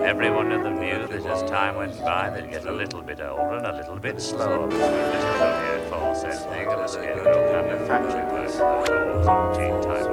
Every one of them knew that as time went by, they'd get a little bit older and a little bit slower. But little Billy had fallen same thing of a scarecrow kind of factory worker that was always on tea time